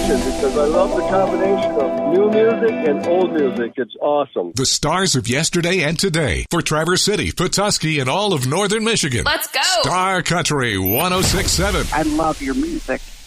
station because I love the combination of new music and old music. It's awesome. The stars of yesterday and today for Traverse City, Petoskey, and all of northern Michigan. Let's go. Star Country 106.7. I love your music.